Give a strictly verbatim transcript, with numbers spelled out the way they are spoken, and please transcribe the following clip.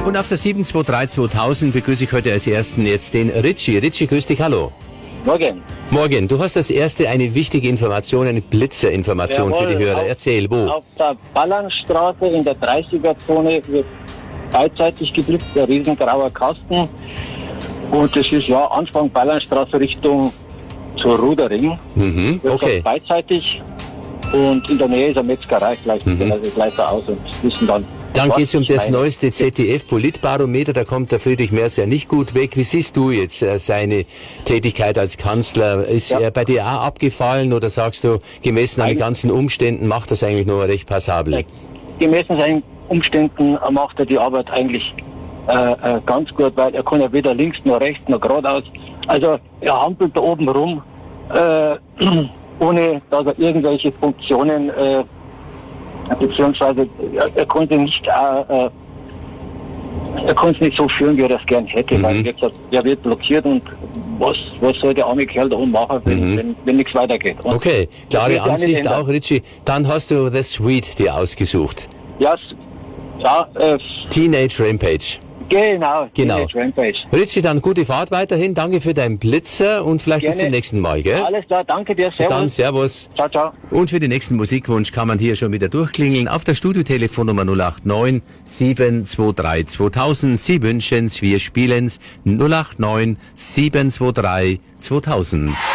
Und auf der sieben zwei drei zweitausend begrüße ich heute als Ersten jetzt den Richie. Richie, grüß dich, hallo. Morgen. Morgen, du hast als Erste eine wichtige Information, eine Blitzerinformation Jawohl, für die Hörer. auf, Erzähl, wo? Auf der Ballernstraße in der dreißiger-Zone wird beidseitig geblitzt, ein riesengrauer Kasten. Und das ist ja Anfang Ballernstraße Richtung zur Rudering. Mhm, Wird okay. beidseitig. Und in der Nähe ist eine Metzgerei, vielleicht Mhm. also gleich da aus und wissen dann. Dann was geht's um ich das meine. neueste Z D F-Politbarometer. Da kommt der Friedrich Merz ja nicht gut weg. Wie siehst du jetzt äh, seine Tätigkeit als Kanzler? Ist Ja. er bei dir auch abgefallen oder sagst du, gemessen an den Nein. ganzen Umständen macht das eigentlich nur recht passabel? Gemessen seinen Umständen macht er die Arbeit eigentlich äh, äh, ganz gut, weil er kann ja weder links noch rechts noch geradeaus. Also er hampelt da oben rum, äh, ohne dass er irgendwelche Funktionen, äh, beziehungsweise er, er konnte nicht, äh, äh, er konnte es nicht so führen, wie er das gern hätte, Mhm. weil wie gesagt, er wird blockiert und was, was soll der arme Kerl da oben machen, wenn, Mhm. wenn, wenn nichts weitergeht. Und Okay, das klare wird ja nicht Ansicht ändern. auch, Richie. Dann hast du The Sweet dir ausgesucht. Ja, s- ja äh, Teenage Rampage. genau, Genau. Teenage Rampage. Richie, dann gute Fahrt weiterhin. Danke für deinen Blitzer und vielleicht bis Gerne. zum nächsten Mal, gell? Alles klar, danke dir, Bis dann, servus. servus. Ciao, ciao. Und für den nächsten Musikwunsch kann man hier schon wieder durchklingeln. Auf der Studiotelefonnummer null acht neun sieben zwei drei zweitausend. Sie wünschen's, wir spielen's. null acht neun sieben zwei drei zweitausend.